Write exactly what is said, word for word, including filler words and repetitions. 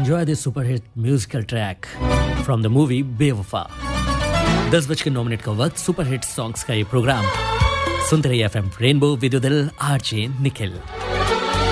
enjoy this super hit musical track from the movie बेवफा। दस बज के नौ मिनट का वक्त, सुपर हिट सॉन्ग्स का ये प्रोग्राम सुनते रहिए एफएम रेनबो विद दिल आरजे निखिल।